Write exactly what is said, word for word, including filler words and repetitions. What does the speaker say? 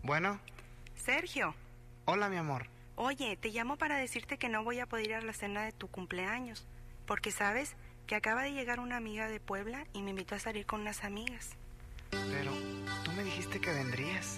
Bueno. Sergio. Hola, mi amor. Oye, te llamo para decirte que no voy a poder ir a la cena de tu cumpleaños, porque sabes que acaba de llegar una amiga de Puebla y me invitó a salir con unas amigas. Pero tú me dijiste que vendrías.